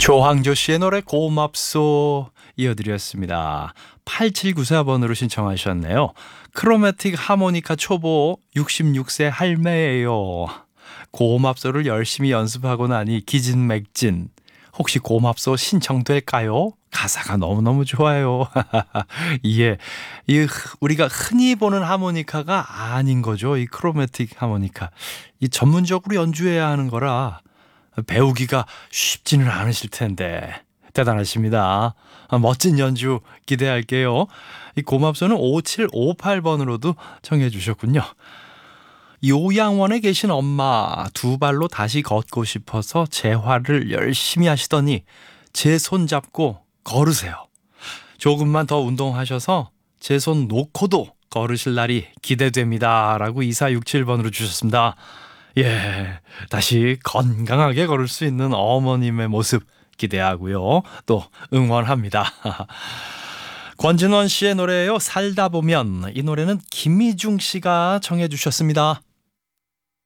조항조 씨의 노래 고맙소 이어드렸습니다. 8794번으로 신청하셨네요. 크로매틱 하모니카 초보 66세 할매예요. 고맙소를 열심히 연습하고 나니 기진맥진. 혹시 고맙소 신청될까요? 가사가 너무너무 좋아요. 이게 우리가 흔히 보는 하모니카가 아닌 거죠. 이 크로매틱 하모니카. 이 전문적으로 연주해야 하는 거라 배우기가 쉽지는 않으실 텐데 대단하십니다. 멋진 연주 기대할게요. 이 고맙소는 5758번으로도 청해 주셨군요. 요양원에 계신 엄마 두 발로 다시 걷고 싶어서 재활을 열심히 하시더니 제 손 잡고 걸으세요. 조금만 더 운동하셔서 제 손 놓고도 걸으실 날이 기대됩니다. 라고 2467번으로 주셨습니다. 예, 다시 건강하게 걸을 수 있는 어머님의 모습 기대하고요. 또 응원합니다. 권진원 씨의 노래예요. 살다 보면. 이 노래는 김미중 씨가 청해 주셨습니다.